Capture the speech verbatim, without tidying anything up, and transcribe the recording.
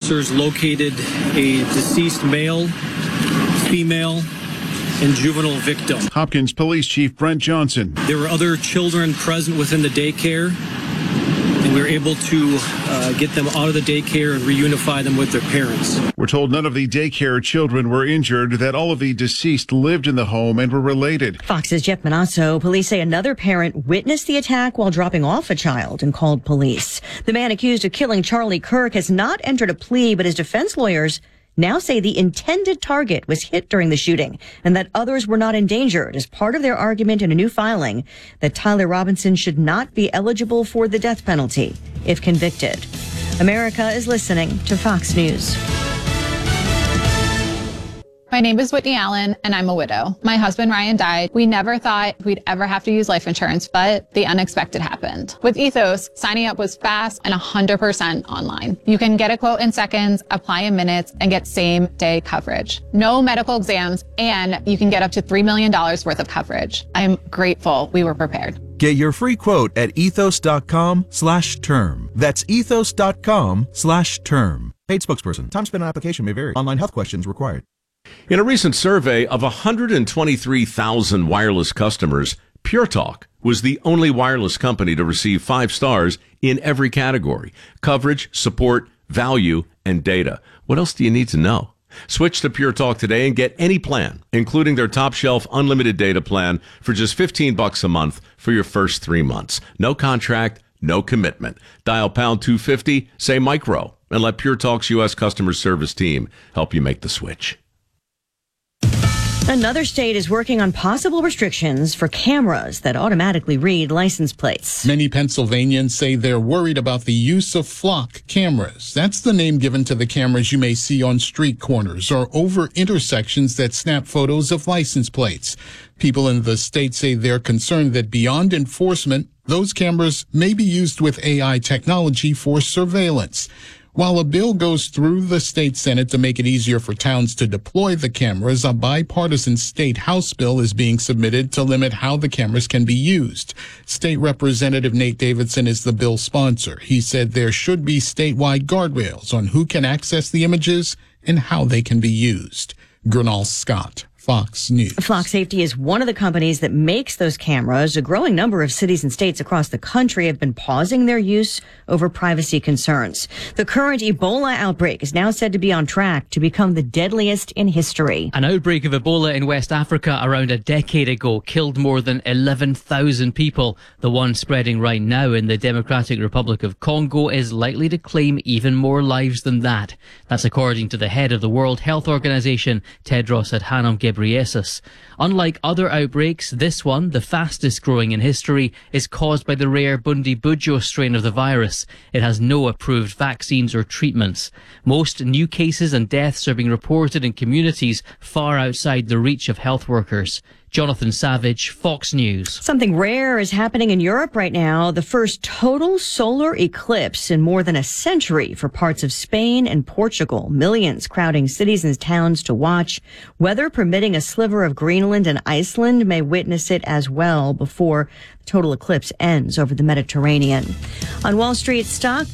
officers located a deceased male, female, and juvenile victim. Hopkins Police Chief Brent Johnson. There were other children present within the daycare, and we were able to uh, get them out of the daycare and reunify them with their parents. We're told none of the daycare children were injured, that all of the deceased lived in the home and were related. Fox's Jeff Manasso. Police say another parent witnessed the attack while dropping off a child and called police. The man accused of killing Charlie Kirk has not entered a plea, but his defense lawyers now say the intended target was hit during the shooting and that others were not endangered as part of their argument in a new filing that Tyler Robinson should not be eligible for the death penalty if convicted. America is listening to Fox News. My name is Whitney Allen, and I'm a widow. My husband, Ryan, died. We never thought we'd ever have to use life insurance, but the unexpected happened. With Ethos, signing up was fast and one hundred percent online. You can get a quote in seconds, apply in minutes, and get same-day coverage. No medical exams, and you can get up to three million dollars worth of coverage. I'm grateful we were prepared. Get your free quote at ethos.com slash term. That's ethos.com slash term. Paid spokesperson. Time spent on application may vary. Online health questions required. In a recent survey of one hundred twenty-three thousand wireless customers, Pure Talk was the only wireless company to receive five stars in every category: coverage, support, value, and data. What else do you need to know? Switch to Pure Talk today and get any plan, including their top shelf unlimited data plan, for just fifteen bucks a month for your first three months. No contract, no commitment. Dial pound two fifty, say micro, and let Pure Talk's U S customer service team help you make the switch. Another state is working on possible restrictions for cameras that automatically read license plates. Many Pennsylvanians say they're worried about the use of flock cameras. That's the name given to the cameras you may see on street corners or over intersections that snap photos of license plates. People in the state say they're concerned that beyond enforcement, those cameras may be used with A I technology for surveillance. While a bill goes through the state Senate to make it easier for towns to deploy the cameras, a bipartisan state House bill is being submitted to limit how the cameras can be used. State Representative Nate Davidson is the bill sponsor. He said there should be statewide guardrails on who can access the images and how they can be used. Gernal Scott, Fox News. Flock Safety is one of the companies that makes those cameras. A growing number of cities and states across the country have been pausing their use over privacy concerns. The current Ebola outbreak is now said to be on track to become the deadliest in history. An outbreak of Ebola in West Africa around a decade ago killed more than eleven thousand people. The one spreading right now in the Democratic Republic of Congo is likely to claim even more lives than that. That's according to the head of the World Health Organization, Tedros Adhanom Ghebreyesus. Unlike other outbreaks, this one, the fastest growing in history, is caused by the rare Bundibugyo strain of the virus. It has no approved vaccines or treatments. Most new cases and deaths are being reported in communities far outside the reach of health workers. Jonathan Savage, Fox News. Something rare is happening in Europe right now. The first total solar eclipse in more than a century for parts of Spain and Portugal. Millions crowding cities and towns to watch. Weather permitting, a sliver of Greenland and Iceland may witness it as well before the total eclipse ends over the Mediterranean. On Wall Street, stock